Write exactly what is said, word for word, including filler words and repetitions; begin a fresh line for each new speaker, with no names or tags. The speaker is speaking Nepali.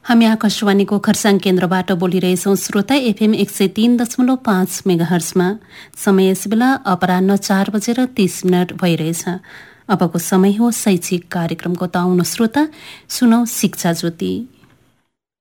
हामी आकाशवाणीको खरसाङ केन्द्रबाट बोलिरहेछौँ श्रोता। एफएम एक सय तीन दशमलव पाँच मेगाहर्समा समय यस बेला अपराह्न चार बजेर तीस मिनट भइरहेछ। अबको समय हो शैक्षिक कार्यक्रमको। त आउनु श्रोता, सुनौ शिक्षा ज्योति।